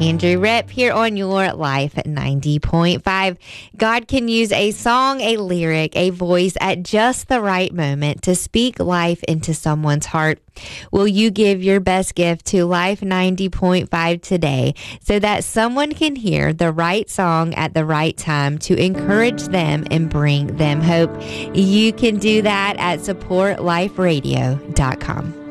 Andrew Rep here on your Life at 90.5. God can use a song, a lyric, a voice at just the right moment to speak life into someone's heart. Will you give your best gift to Life 90.5 today so that someone can hear the right song at the right time to encourage them and bring them hope? You can do that at supportliferadio.com.